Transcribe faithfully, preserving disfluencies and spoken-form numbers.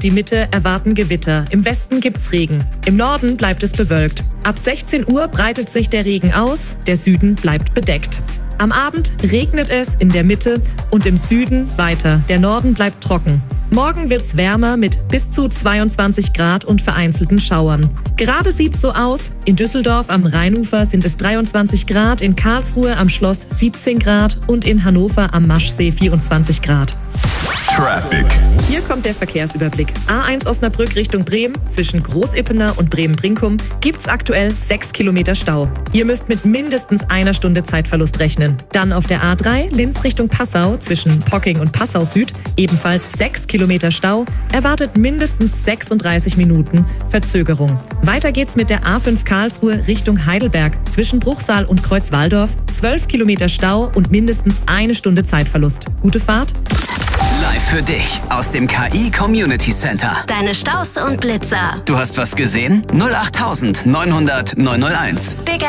die Mitte erwarten Gewitter. Im Westen gibt's Regen. Im Norden bleibt es bewölkt. Ab sechzehn Uhr breitet sich der Regen aus, der Süden bleibt bedeckt. Am Abend regnet es in der Mitte und im Süden weiter. Der Norden bleibt trocken. Morgen wird's wärmer mit bis zu zweiundzwanzig Grad und vereinzelten Schauern. Gerade sieht's so aus. In Düsseldorf am Rheinufer sind es dreiundzwanzig Grad, in Karlsruhe am Schloss siebzehn Grad und in Hannover am Maschsee vierundzwanzig Grad. Traffic. Hier kommt der Verkehrsüberblick. A eins Osnabrück Richtung Bremen. Zwischen Großippener und Bremen-Brinkum gibt's aktuell sechs Kilometer Stau. Ihr müsst mit mindestens einer Stunde Zeitverlust rechnen. Dann auf der A drei Linz Richtung Passau zwischen Pocking und Passau Süd ebenfalls sechs Kilometer Stau. Erwartet mindestens sechsunddreißig Minuten Verzögerung. Weiter geht's mit der A fünf Karlsruhe Richtung Heidelberg. Zwischen Bruchsal und Kreuzwaldorf zwölf Kilometer Stau und mindestens eine Stunde Zeitverlust. Gute Fahrt. Live für dich aus dem K I Community Center. Deine Staus und Blitzer. Du hast was gesehen? null acht neunhundert neunhunderteins. Big